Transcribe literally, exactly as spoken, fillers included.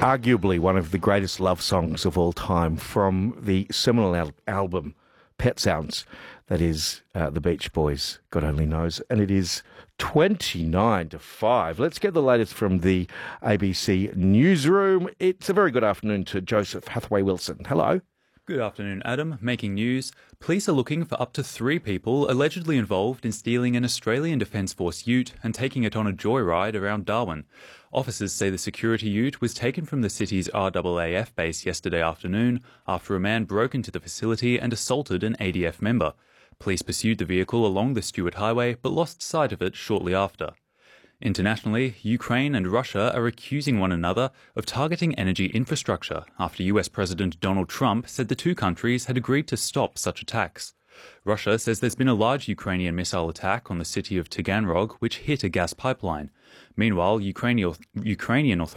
arguably one of the greatest love songs of all time from the seminal al- album Pet Sounds. That is uh, the Beach Boys, God only knows. And it is twenty-nine to five. Let's get the latest from the A B C newsroom. It's a very good afternoon to Joseph Hathaway-Wilson. Hello. Good afternoon, Adam. Making news. Police are looking for up to three people allegedly involved in stealing an Australian Defence Force ute and taking it on a joyride around Darwin. Officers say the security ute was taken from the city's R A A F base yesterday afternoon after a man broke into the facility and assaulted an A D F member. Police pursued the vehicle along the Stuart Highway but lost sight of it shortly after. Internationally, Ukraine and Russia are accusing one another of targeting energy infrastructure after U S President Donald Trump said the two countries had agreed to stop such attacks. Russia says there's been a large Ukrainian missile attack on the city of Taganrog which hit a gas pipeline. Meanwhile, Ukrainian Ukrainian authorities